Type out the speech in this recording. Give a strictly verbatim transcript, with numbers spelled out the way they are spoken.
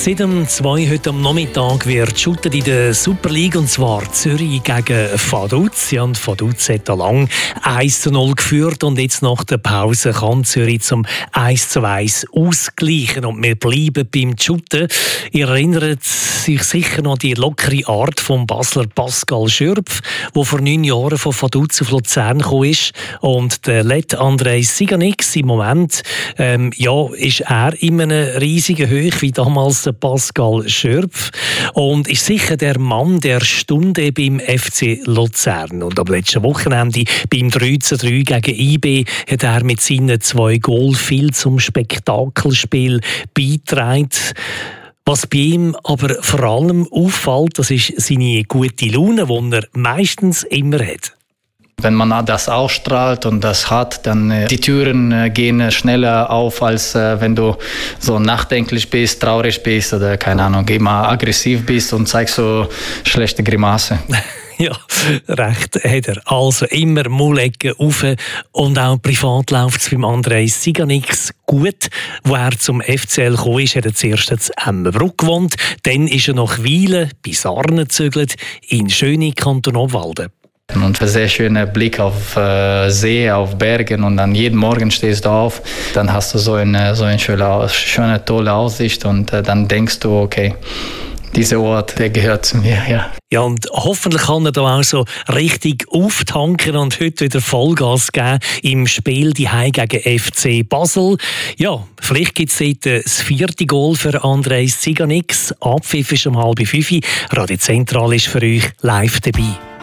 Seit dem zwei heute am Nachmittag wird geshootet in der Super League, und zwar Zürich gegen Vaduz. Ja, und Vaduz hat lang eins zu null geführt, und jetzt nach der Pause kann Zürich zum eins zu eins ausgleichen. Und wir bleiben beim Shooten. Ihr erinnert sich sicher noch an die lockere Art von Basler Pascal Schürpf, der vor neun Jahren von Vaduz auf Luzern gekommen ist. Und der Let Andrej Ciganik, im Moment ähm, ja, ist er in einem riesigen Höhe wie damals der Pascal Schürpf und ist sicher der Mann der Stunde beim F C Luzern. Und am letzten Wochenende beim drei zu drei gegen I B hat er mit seinen zwei Goals viel zum Spektakelspiel beigetragen. Was bei ihm aber vor allem auffällt, das ist seine gute Laune, die er meistens immer hat. Wenn man das ausstrahlt und das hat, dann äh, die Türen äh, gehen schneller auf, als äh, wenn du so nachdenklich bist, traurig bist oder keine Ahnung, immer aggressiv bist und zeigst so schlechte Grimasse. Ja, recht hat er. Also immer Mullecken rauf. Und auch privat läuft es beim Andrej Ciganik gut. Wo er zum F C L gekommen ist, hat er zuerst in Emmenbruck gewohnt. Dann ist er nach Wielen bei Sarnen gezügelt, in schöne Kanton Obwalden. Und ein sehr schöner Blick auf äh, See, auf Bergen, und dann jeden Morgen stehst du auf, dann hast du so eine, so eine schöne, schöne tolle Aussicht, und äh, dann denkst du, okay, dieser Ort, der gehört zu mir, ja. Ja, und hoffentlich kann er da auch so richtig auftanken und heute wieder Vollgas geben im Spiel daheim gegen F C Basel. Ja, vielleicht gibt es dort das vierte Goal für Andrej Ciganik. Abpfiff ist um halb fünf. Radio Zentral ist für euch live dabei.